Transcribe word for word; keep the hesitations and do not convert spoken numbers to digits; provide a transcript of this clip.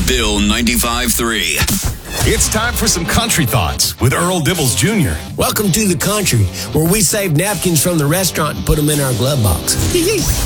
Bill ninety-five three. It's time for some country thoughts with Earl Dibbles Junior Welcome to the country, where we save napkins from the restaurant and put them in our glove box.